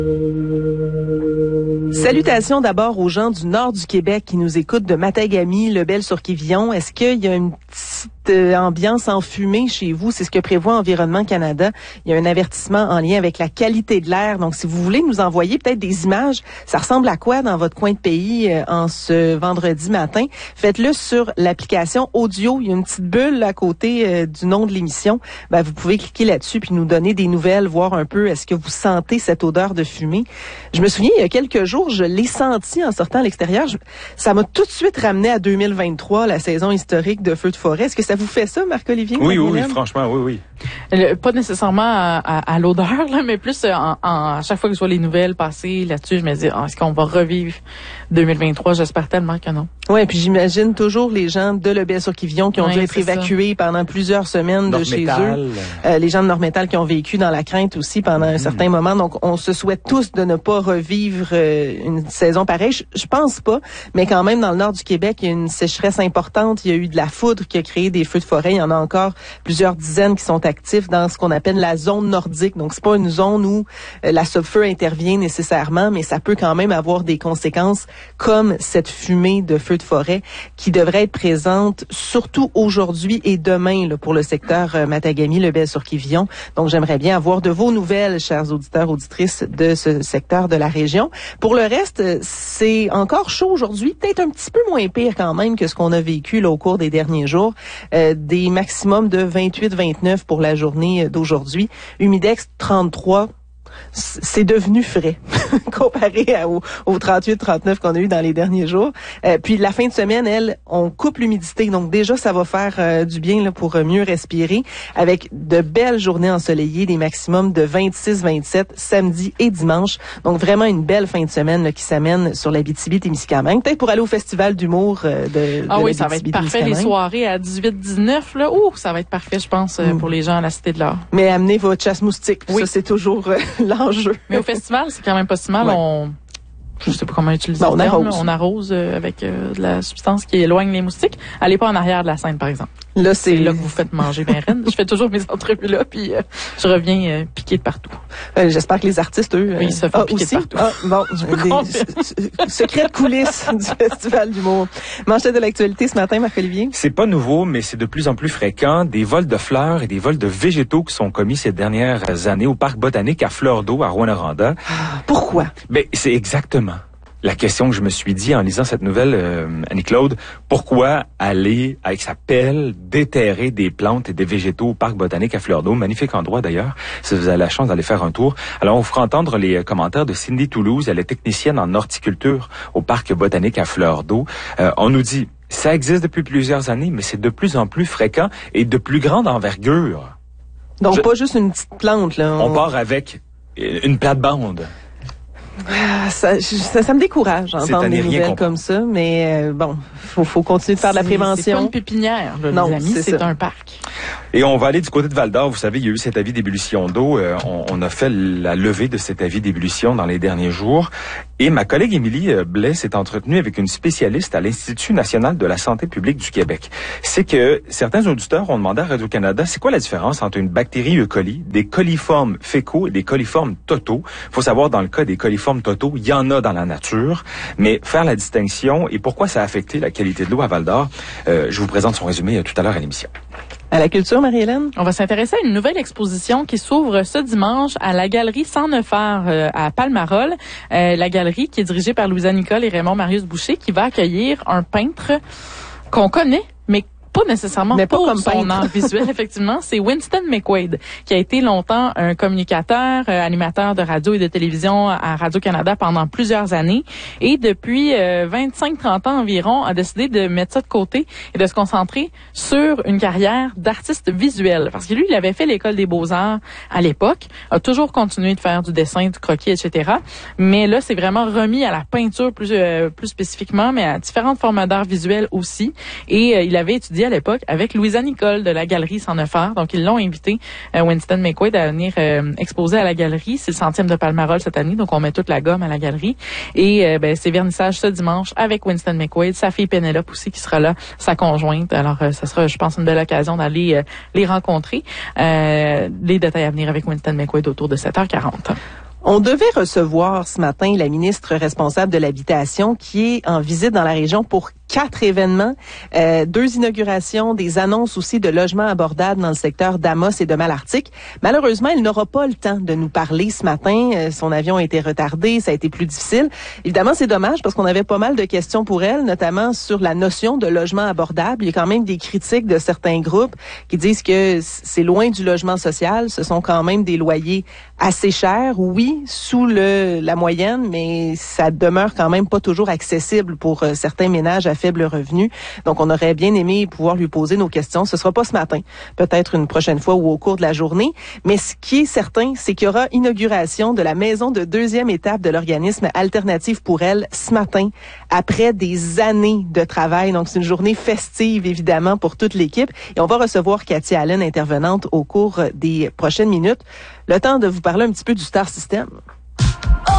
Salutations d'abord aux gens du nord du Québec qui nous écoutent de Matagami, Lebel-sur-Quévillon. Est-ce qu'il y a une petite ambiance enfumée chez vous? C'est ce que prévoit Environnement Canada. Il y a un avertissement en lien avec la qualité de l'air. Donc, si vous voulez nous envoyer peut-être des images, ça ressemble à quoi dans votre coin de pays en ce vendredi matin? Faites-le sur l'application audio. Il y a une petite bulle à côté du nom de l'émission. Vous pouvez cliquer là-dessus puis nous donner des nouvelles, voir un peu est-ce que vous sentez cette odeur de fumée. Je me souviens, il y a quelques jours, je l'ai senti en sortant à l'extérieur. Ça m'a tout de suite ramené à 2023, la saison historique de feux de forêt. Est-ce que ça vous fait ça, Marc-Olivier? Oui, franchement, oui. Pas nécessairement à l'odeur, là, mais plus à chaque fois que je vois les nouvelles passer là-dessus, je me dis, est-ce qu'on va revivre 2023? J'espère tellement que non. Oui, puis j'imagine toujours les gens de Lebel-sur-Quévillon qui ont dû être évacués pendant plusieurs semaines de chez eux. Les gens de Nord-Métal qui ont vécu dans la crainte aussi pendant un certain moment. Donc, on se souhaite tous de ne pas revivre une saison pareille. Je pense pas, mais quand même, dans le nord du Québec, il y a une sécheresse importante. Il y a eu de la foudre qui a créé des feux de forêt. Il y en a encore plusieurs dizaines qui sont actifs dans ce qu'on appelle la zone nordique. Donc, c'est pas une zone où la Sopfeu intervient nécessairement, mais ça peut quand même avoir des conséquences comme cette fumée de feux de forêt qui devrait être présente surtout aujourd'hui et demain là, pour le secteur Matagami, Lebel-sur-Quévillon. Donc, j'aimerais bien avoir de vos nouvelles, chers auditeurs, auditrices de ce secteur de la région. Pour le reste, c'est encore chaud aujourd'hui, peut-être un petit peu moins pire quand même que ce qu'on a vécu là, au cours des derniers jours. Des maximums de 28-29 pour la journée d'aujourd'hui. Humidex 33. C'est devenu frais comparé aux 38-39 qu'on a eu dans les derniers jours. Puis la fin de semaine, on coupe l'humidité. Donc déjà, ça va faire du bien là, pour mieux respirer avec de belles journées ensoleillées, des maximums de 26-27 samedi et dimanche. Donc vraiment une belle fin de semaine là, qui s'amène sur l'Abitibi-Témiscamingue. Peut-être pour aller au festival d'humour de oui, ça va être parfait. Les soirées à 18-19, là, ça va être parfait, je pense, pour les gens à la Cité de l'Art. Mais amenez votre chasse-moustique. Oui. Ça, c'est toujours l'enjeu. Mais au festival, c'est quand même pas si mal. Ouais. Je sais pas comment utiliser le terme. On arrose avec de la substance qui éloigne les moustiques. Allez pas en arrière de la scène, par exemple. Là, c'est là que vous faites manger bien reine. Je fais toujours mes entrevues là, puis je reviens piqué de partout. J'espère que les artistes, eux, ils se font piquer aussi de partout. Secrets de coulisses du Festival d'humour. Manchette de l'actualité ce matin, Marc-Olivier. C'est pas nouveau, mais c'est de plus en plus fréquent. Des vols de fleurs et des vols de végétaux qui sont commis ces dernières années au parc botanique à Fleur d'Eau, à Rouyn-Noranda. Pourquoi? C'est exactement la question que je me suis dit en lisant cette nouvelle, Annie-Claude. Pourquoi aller avec sa pelle déterrer des plantes et des végétaux au parc botanique à Fleur d'Eau? Magnifique endroit d'ailleurs, si vous avez la chance d'aller faire un tour. Alors, on vous fera entendre les commentaires de Cindy Toulouse. Elle est technicienne en horticulture au parc botanique à Fleur d'Eau. On nous dit, ça existe depuis plusieurs années, mais c'est de plus en plus fréquent et de plus grande envergure. Donc, pas juste une petite plante, là. On part avec une plate-bande. Ça me décourage d'entendre des nouvelles comme ça, mais faut continuer de faire de la prévention. C'est pas une pépinière, là, non, les amis, c'est un parc. Et on va aller du côté de Val-d'Or. Vous savez, il y a eu cet avis d'ébullition d'eau. On a fait la levée de cet avis d'ébullition dans les derniers jours. Et ma collègue Émilie Blais s'est entretenue avec une spécialiste à l'Institut national de la santé publique du Québec. C'est que certains auditeurs ont demandé à Radio-Canada, c'est quoi la différence entre une bactérie E. coli, des coliformes fécaux et des coliformes totaux? Il faut savoir, dans le cas des coliformes totaux, il y en a dans la nature, mais faire la distinction et pourquoi ça a affecté la qualité de l'eau à Val-d'Or, je vous présente son résumé tout à l'heure à l'émission. À la culture, Marie-Hélène? On va s'intéresser à une nouvelle exposition qui s'ouvre ce dimanche à la galerie 109 Arts à Palmarol. La galerie qui est dirigée par Louisa Nicole et Raymond Marius Boucher qui va accueillir un peintre qu'on connaît, mais pas nécessairement mais pour pas comme son art visuel, effectivement. C'est Winston McQuaid, qui a été longtemps un communicateur, animateur de radio et de télévision à Radio-Canada pendant plusieurs années. Et depuis 25-30 ans environ, a décidé de mettre ça de côté et de se concentrer sur une carrière d'artiste visuel. Parce que lui, il avait fait l'école des beaux-arts à l'époque, a toujours continué de faire du dessin, du croquis, etc. Mais là, c'est vraiment remis à la peinture plus spécifiquement, mais à différentes formes d'art visuel aussi. Et il avait étudié à l'époque avec Louisa Nicole de la Galerie 109 Arts. Donc, ils l'ont invité, Winston McQuaid, à venir exposer à la galerie. C'est le 100e de Palmarol cette année, donc on met toute la gomme à la galerie. Et c'est vernissage ce dimanche avec Winston McQuaid, sa fille Pénélope aussi qui sera là, sa conjointe. Alors, ça sera, je pense, une belle occasion d'aller les rencontrer. Les détails à venir avec Winston McQuaid autour de 7h40. On devait recevoir ce matin la ministre responsable de l'Habitation qui est en visite dans la région pour 4 événements, 2 inaugurations, des annonces aussi de logements abordables dans le secteur d'Amos et de Malartic. Malheureusement, elle n'aura pas le temps de nous parler ce matin. Son avion a été retardé, ça a été plus difficile. Évidemment, c'est dommage parce qu'on avait pas mal de questions pour elle, notamment sur la notion de logement abordable. Il y a quand même des critiques de certains groupes qui disent que c'est loin du logement social. Ce sont quand même des loyers assez chers, oui, sous la moyenne, mais ça demeure quand même pas toujours accessible pour certains ménages à faible revenu. Donc, on aurait bien aimé pouvoir lui poser nos questions. Ce sera pas ce matin, peut-être une prochaine fois ou au cours de la journée. Mais ce qui est certain, c'est qu'il y aura inauguration de la maison de 2e étape de l'organisme Alternative pour elle ce matin, après des années de travail. Donc, c'est une journée festive, évidemment, pour toute l'équipe. Et on va recevoir Cathy Allen, intervenante au cours des prochaines minutes. Le temps de vous parler un petit peu du Star System.